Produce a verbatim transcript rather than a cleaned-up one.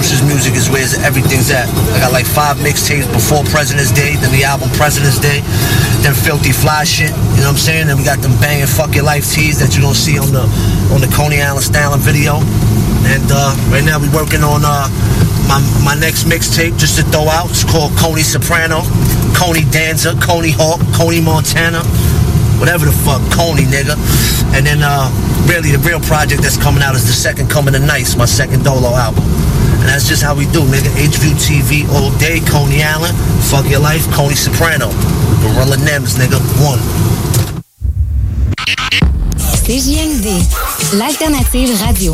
producer's music is where everything's at. I got like five mixtapes before President's Day, then the album President's Day, then Filthy Fly shit, you know what I'm saying? Then we got them banging Fuck Your Life tees that you're gonna see on the on the Coney Island Styling video. And uh, right now we working on uh, my my next mixtape just to throw out. It's called Coney Soprano, Coney Danza, Coney Hawk, Coney Montana, whatever the fuck, Coney nigga. And then uh, really the real project that's coming out is The Second Coming of Nice, my second Dolo album. And that's just how we do, nigga. H V U T V all day, Coney Island, Fuck Your Life, Coney Soprano, Gorilla Nems, nigga, one. C J M D, l'alternative radio.